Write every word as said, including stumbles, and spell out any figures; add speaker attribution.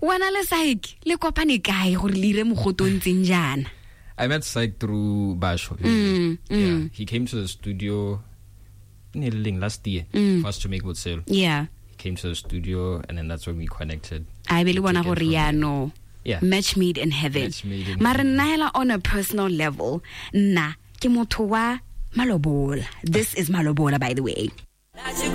Speaker 1: Wana le Syke le kopane kae gore le ire mogoto ntseng jana?
Speaker 2: I met Syke through Basho.
Speaker 1: Mm,
Speaker 2: yeah,
Speaker 1: mm.
Speaker 2: he came to the studio last year
Speaker 1: Mm.
Speaker 2: for us to make Good Sale.
Speaker 1: Yeah.
Speaker 2: He came to the studio, and then that's when we connected.
Speaker 1: I believe one
Speaker 2: Took
Speaker 1: of
Speaker 2: it from there.
Speaker 1: no.
Speaker 2: Yeah.
Speaker 1: Match made in heaven.
Speaker 2: Match made in
Speaker 1: Mara
Speaker 2: heaven.
Speaker 1: nnaela on a personal level, na ke motho wa Malobola. This is Malobola, by the way.